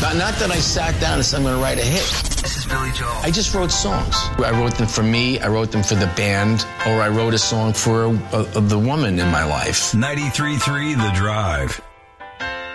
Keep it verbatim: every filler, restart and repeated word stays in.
Not, not that I sat down and said I'm going to write a hit. This is Billy Joel. I just wrote songs. I wrote them for me, I wrote them for the band, or I wrote a song for a, a, a, the woman in my life. ninety-three point three The Drive.